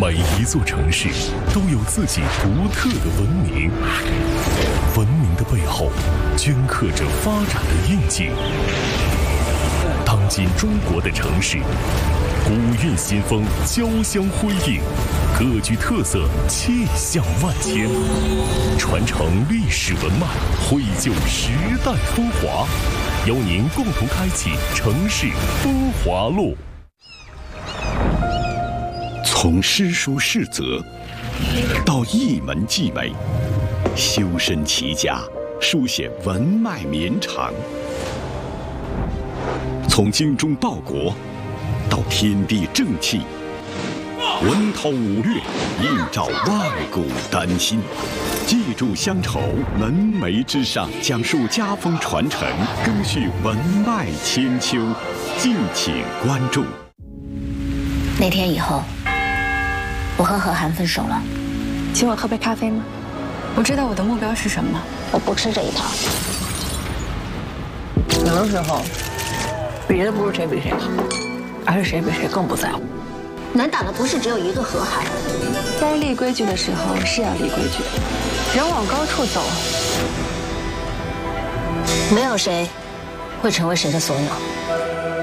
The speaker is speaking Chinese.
每一座城市都有自己独特的文明，文明的背后镌刻着发展的印记。当今中国的城市，古韵新风，交相辉映，各具特色，气象万千，传承历史文脉，绘就时代风华，邀您共同开启城市风华路。从诗书士则到一门技美，修身齐家，书写文脉绵长。从精忠报国到天地正气，文韬武略，映照万古丹心。记住乡愁，门楣之上，讲述家风传承，更续文脉千秋。敬请关注。 那天以后，我和何涵分手了。 请我喝杯咖啡吗？我知道我的目标是什么。 我不吃这一套。 有的时候，比的不是谁比谁好，而是谁比谁更不在乎。 难打的不是只有一个何涵。 该立规矩的时候是要立规矩，人往高处走， 没有谁会成为谁的所有。